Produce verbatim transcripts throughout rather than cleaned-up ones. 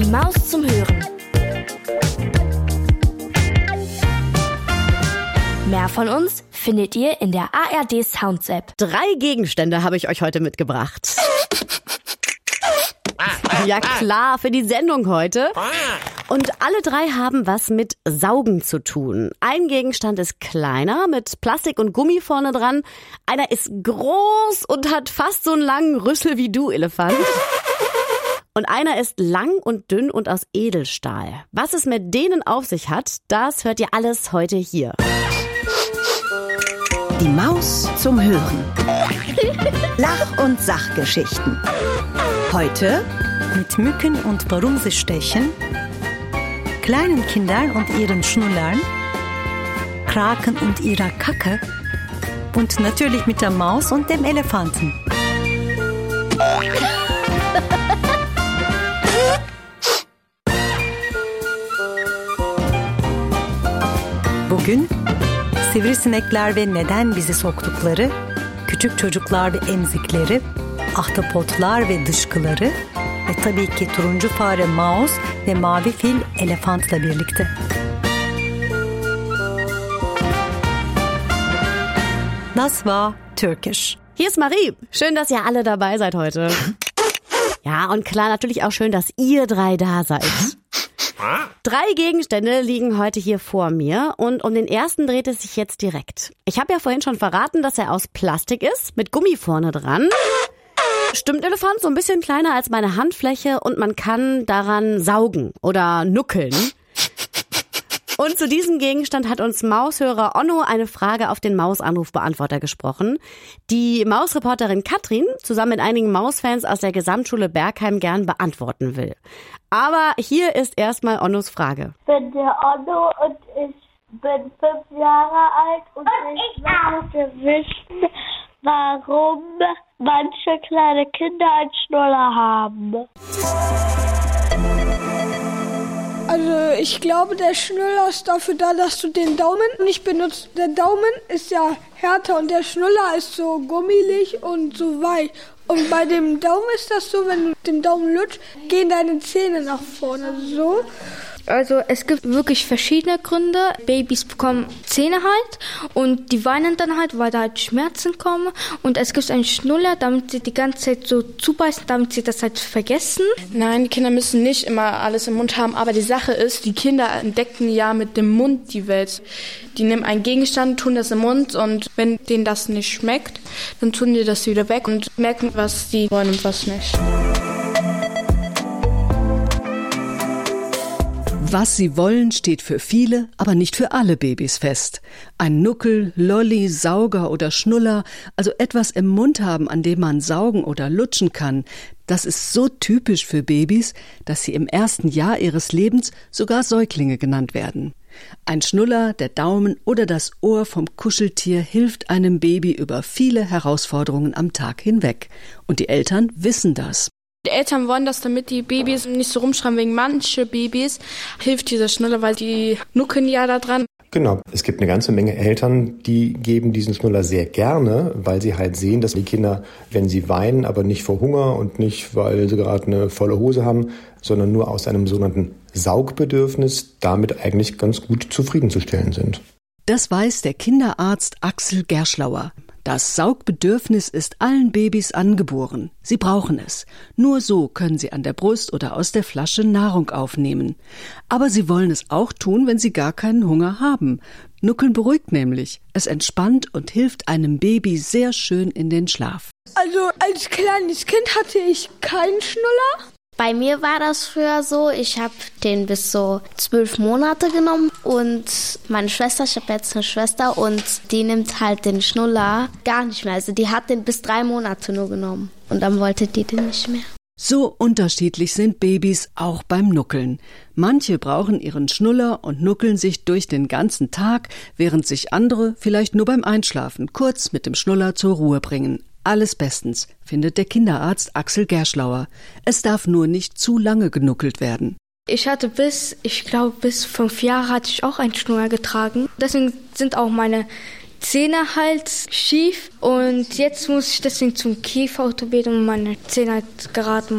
Die Maus zum Hören. Mehr von uns findet ihr in der A R D Sounds App. Drei Gegenstände habe ich euch heute mitgebracht. Ja klar, für die Sendung heute. Und alle drei haben was mit Saugen zu tun. Ein Gegenstand ist kleiner, mit Plastik und Gummi vorne dran. Einer ist groß und hat fast so einen langen Rüssel wie du, Elefant. Und einer ist lang und dünn und aus Edelstahl. Was es mit denen auf sich hat, das hört ihr alles heute hier. Die Maus zum Hören. Lach- und Sachgeschichten. Heute mit Mücken und warum sie stechen, kleinen Kindern und ihren Schnullern, Kraken und ihrer Kacke und natürlich mit der Maus und dem Elefanten. Bugün sivrisinekler ve neden bizi soktukları, küçük çocuklar ve emzikleri, ahtapotlar ve dışkıları ve tabii ki turuncu fare Maus ve mavi fil Elefant'la birlikte. Das war Türkisch. Hier ist Marie. Schön, dass ihr alle dabei seid heute. Ja, und klar, natürlich auch schön, dass ihr drei da seid. Drei Gegenstände liegen heute hier vor mir und um den ersten dreht es sich jetzt direkt. Ich habe ja vorhin schon verraten, dass er aus Plastik ist, mit Gummi vorne dran. Stimmt, Elefant, so ein bisschen kleiner als meine Handfläche und man kann daran saugen oder nuckeln. Und zu diesem Gegenstand hat uns Maushörer Onno eine Frage auf den Mausanrufbeantworter gesprochen, die Mausreporterin Katrin zusammen mit einigen Mausfans aus der Gesamtschule Bergheim gern beantworten will. Aber hier ist erstmal Onnos Frage. Ich bin der Onno und ich bin fünf Jahre alt und, und ich möchte wissen, warum manche kleine Kinder einen Schnuller haben. Also ich glaube, der Schnuller ist dafür da, dass du den Daumen nicht benutzt. Der Daumen ist ja härter und der Schnuller ist so gummelig und so weich. Und bei dem Daumen ist das so, wenn du den Daumen lutschst, gehen deine Zähne nach vorne, so. Also es gibt wirklich verschiedene Gründe. Babys bekommen Zähne halt und die weinen dann halt, weil da halt Schmerzen kommen. Und es gibt einen Schnuller, damit sie die ganze Zeit so zubeißen, damit sie das halt vergessen. Nein, die Kinder müssen nicht immer alles im Mund haben. Aber die Sache ist, die Kinder entdecken ja mit dem Mund die Welt. Die nehmen einen Gegenstand, tun das im Mund und wenn denen das nicht schmeckt, dann tun die das wieder weg und merken, was die wollen und was nicht. Was sie wollen, steht für viele, aber nicht für alle Babys fest. Ein Nuckel, Lolli, Sauger oder Schnuller, also etwas im Mund haben, an dem man saugen oder lutschen kann, das ist so typisch für Babys, dass sie im ersten Jahr ihres Lebens sogar Säuglinge genannt werden. Ein Schnuller, der Daumen oder das Ohr vom Kuscheltier hilft einem Baby über viele Herausforderungen am Tag hinweg. Und die Eltern wissen das. Die Eltern wollen das, damit die Babys nicht so rumschreien. Wegen manche Babys hilft dieser Schnuller, weil die nuckeln ja da dran. Genau, es gibt eine ganze Menge Eltern, die geben diesen Schnuller sehr gerne, weil sie halt sehen, dass die Kinder, wenn sie weinen, aber nicht vor Hunger und nicht, weil sie gerade eine volle Hose haben, sondern nur aus einem sogenannten Saugbedürfnis damit eigentlich ganz gut zufriedenzustellen sind. Das weiß der Kinderarzt Axel Gerschlauer. Das Saugbedürfnis ist allen Babys angeboren. Sie brauchen es. Nur so können sie an der Brust oder aus der Flasche Nahrung aufnehmen. Aber sie wollen es auch tun, wenn sie gar keinen Hunger haben. Nuckeln beruhigt nämlich. Es entspannt und hilft einem Baby sehr schön in den Schlaf. Also als kleines Kind hatte ich keinen Schnuller. Bei mir war das früher so, ich habe den bis so zwölf Monate genommen und meine Schwester, ich habe jetzt eine Schwester und die nimmt halt den Schnuller gar nicht mehr. Also die hat den bis drei Monate nur genommen und dann wollte die den nicht mehr. So unterschiedlich sind Babys auch beim Nuckeln. Manche brauchen ihren Schnuller und nuckeln sich durch den ganzen Tag, während sich andere vielleicht nur beim Einschlafen kurz mit dem Schnuller zur Ruhe bringen. Alles bestens, findet der Kinderarzt Axel Gerschlauer. Es darf nur nicht zu lange genuckelt werden. Ich hatte bis, ich glaube bis fünf Jahre hatte ich auch einen Schnuller getragen. Deswegen sind auch meine Zähne halt schief und jetzt muss ich deswegen zum Kieferorthopäden und meine Zähne halt gerade machen.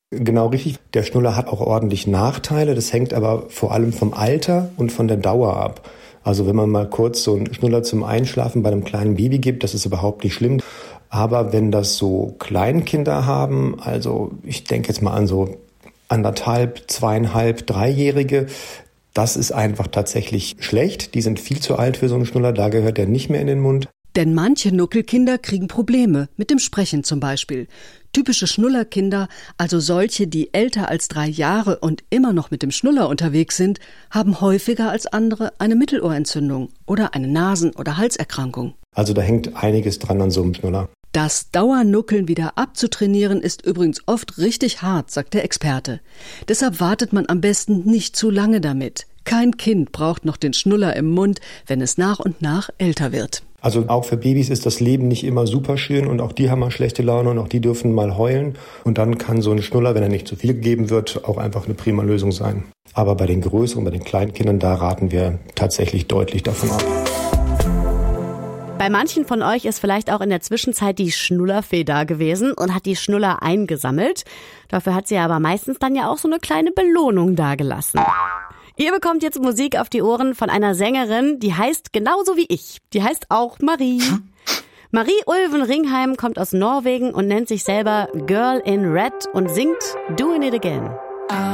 Genau richtig. Der Schnuller hat auch ordentlich Nachteile. Das hängt aber vor allem vom Alter und von der Dauer ab. Also wenn man mal kurz so einen Schnuller zum Einschlafen bei einem kleinen Baby gibt, das ist überhaupt nicht schlimm. Aber wenn das so Kleinkinder haben, also ich denke jetzt mal an so anderthalb, zweieinhalb, dreijährige, das ist einfach tatsächlich schlecht. Die sind viel zu alt für so einen Schnuller, da gehört der nicht mehr in den Mund. Denn manche Nuckelkinder kriegen Probleme, mit dem Sprechen zum Beispiel. Typische Schnullerkinder, also solche, die älter als drei Jahre und immer noch mit dem Schnuller unterwegs sind, haben häufiger als andere eine Mittelohrentzündung oder eine Nasen- oder Halserkrankung. Also da hängt einiges dran an so einem Schnuller. Das Dauernuckeln wieder abzutrainieren ist übrigens oft richtig hart, sagt der Experte. Deshalb wartet man am besten nicht zu lange damit. Kein Kind braucht noch den Schnuller im Mund, wenn es nach und nach älter wird. Also auch für Babys ist das Leben nicht immer super schön und auch die haben mal schlechte Laune und auch die dürfen mal heulen. Und dann kann so ein Schnuller, wenn er nicht zu viel gegeben wird, auch einfach eine prima Lösung sein. Aber bei den größeren, bei den kleinen Kindern, da raten wir tatsächlich deutlich davon ab. Bei manchen von euch ist vielleicht auch in der Zwischenzeit die Schnullerfee da gewesen und hat die Schnuller eingesammelt. Dafür hat sie aber meistens dann ja auch so eine kleine Belohnung dagelassen. Ihr bekommt jetzt Musik auf die Ohren von einer Sängerin, die heißt genauso wie ich. Die heißt auch Marie. Marie Ulven Ringheim kommt aus Norwegen und nennt sich selber Girl in Red und singt Doing It Again.